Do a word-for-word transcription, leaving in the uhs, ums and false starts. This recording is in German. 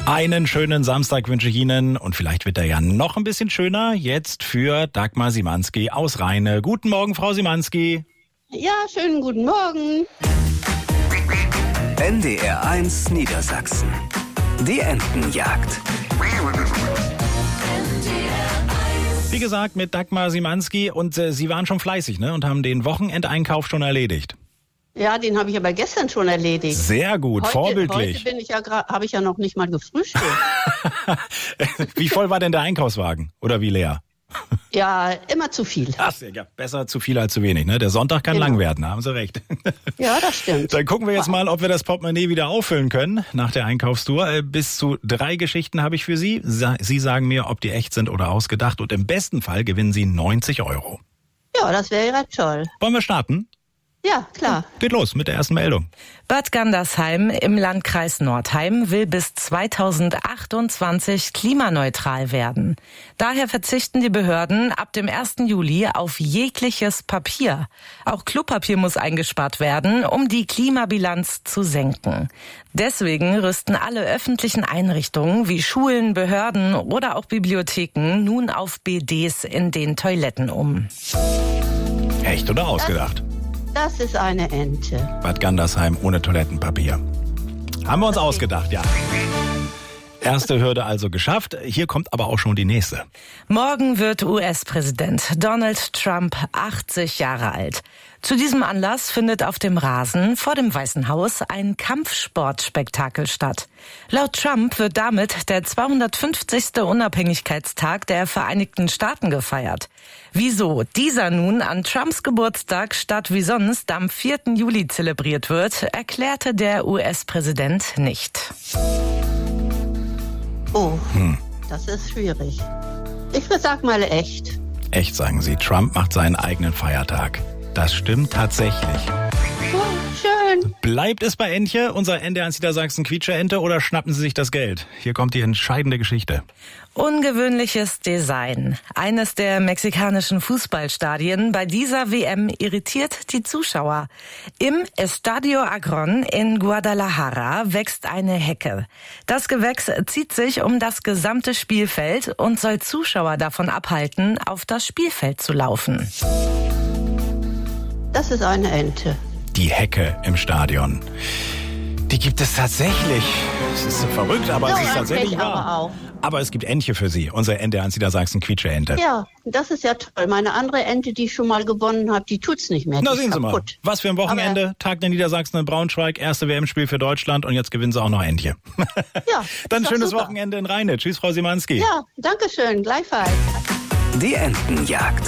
Einen schönen Samstag wünsche ich Ihnen und vielleicht wird er ja noch ein bisschen schöner. Jetzt für Dagmar Simanski aus Rheine. Guten Morgen, Frau Simanski. Ja, schönen guten Morgen. N D R eins Niedersachsen. Die Entenjagd. Wie gesagt, mit Dagmar Simanski und äh, Sie waren schon fleißig, ne? Und haben den Wochenendeinkauf schon erledigt. Ja, den habe ich aber gestern schon erledigt. Sehr gut, heute, vorbildlich. Heute bin ich ja gra- habe ich ja noch nicht mal gefrühstückt. Wie voll war denn der Einkaufswagen? Oder wie leer? Ja, immer zu viel. Ach, ja, besser zu viel als zu wenig, ne? Der Sonntag kann Genau. lang werden, da haben Sie recht. Ja, das stimmt. Dann gucken wir jetzt mal, ob wir das Portemonnaie wieder auffüllen können nach der Einkaufstour. Äh, Bis zu drei Geschichten habe ich für Sie. Sa- Sie sagen mir, ob die echt sind oder ausgedacht. Und im besten Fall gewinnen Sie neunzig Euro. Ja, das wäre ja toll. Wollen wir starten? Ja, klar. Geht los mit der ersten Meldung. Bad Gandersheim im Landkreis Nordheim will bis zweitausendachtundzwanzig klimaneutral werden. Daher verzichten die Behörden ab dem ersten Juli auf jegliches Papier. Auch Klopapier muss eingespart werden, um die Klimabilanz zu senken. Deswegen rüsten alle öffentlichen Einrichtungen wie Schulen, Behörden oder auch Bibliotheken nun auf B Ds in den Toiletten um. Echt oder ausgedacht? Das ist eine Ente. Bad Gandersheim ohne Toilettenpapier. Haben wir uns ausgedacht, ja. Erste Hürde also geschafft. Hier kommt aber auch schon die nächste. Morgen wird U S-Präsident Donald Trump achtzig Jahre alt. Zu diesem Anlass findet auf dem Rasen vor dem Weißen Haus ein Kampfsportspektakel statt. Laut Trump wird damit der zweihundertfünfzigste Unabhängigkeitstag der Vereinigten Staaten gefeiert. Wieso dieser nun an Trumps Geburtstag statt wie sonst am vierten Juli zelebriert wird, erklärte der U S-Präsident nicht. Oh, Hm. das ist schwierig. Ich sag mal echt. Echt, sagen Sie. Trump macht seinen eigenen Feiertag. Das stimmt tatsächlich. Oh, schön. Bleibt es bei Entche, unser N D R eins Niedersachsen Quietsche-Ente, oder schnappen Sie sich das Geld? Hier kommt die entscheidende Geschichte. Ungewöhnliches Design. Eines der mexikanischen Fußballstadien bei dieser W M irritiert die Zuschauer. Im Estadio Agron in Guadalajara wächst eine Hecke. Das Gewächs zieht sich um das gesamte Spielfeld und soll Zuschauer davon abhalten, auf das Spielfeld zu laufen. Das ist eine Ente. Die Hecke im Stadion. Die gibt es tatsächlich. Es ist so verrückt, aber So es ist tatsächlich Pech wahr. aber auch. Aber es gibt Entche für Sie, unser N D R eins Niedersachsen Quietsche-Ente. Ja, das ist ja toll. Meine andere Ente, die ich schon mal gewonnen habe, die tut's nicht mehr. Na, die ist sehen Sie mal. kaputt. Was für ein Wochenende. Tag der Niedersachsen in Braunschweig, erste W M-Spiel für Deutschland und jetzt gewinnen Sie auch noch Entche. Ja, Dann ist doch schönes super. Wochenende in Rheine. Tschüss, Frau Simanski. Ja, danke schön. Gleichfalls. Die Entenjagd.